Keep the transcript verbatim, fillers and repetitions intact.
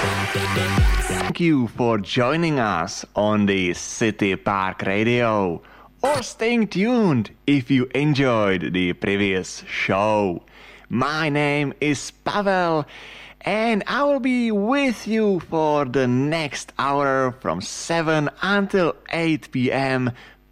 Thank you for joining us on the City Park Radio, or staying tuned if you enjoyed the previous show. My name is Pavel, and I will be with you for the next hour from seven until eight p.m.